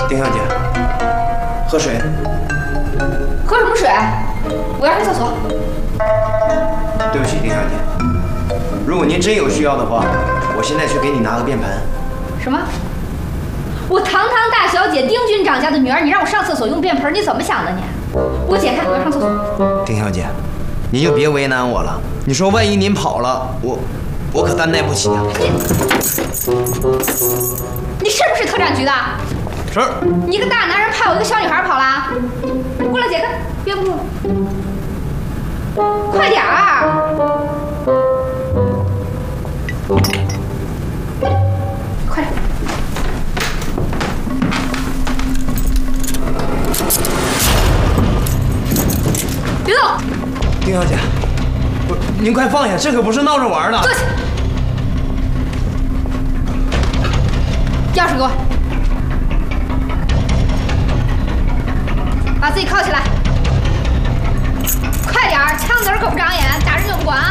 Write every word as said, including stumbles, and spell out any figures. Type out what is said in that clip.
丁小姐，喝水。 喝什么水？我要上厕所。 对不起，丁小姐，如果您真有需要的话，我现在去给你拿个便盆。 什么？我堂堂大小姐丁军长家的女儿，你让我上厕所用便盆，你怎么想的你？给我解开，我要上厕所。 丁小姐，您就别为难我了。你说万一您跑了，我我可担待不起啊。 你是不是特战局的？ 是。 你一个大男人派我一个小女孩跑了？过来解开，别不住了，快点儿！快点！别动！ 丁小姐，不，您快放下，这可不是闹着玩的。 坐下。钥匙给我。把自己铐起来，快点儿！枪子儿可不长眼，打人就不管啊！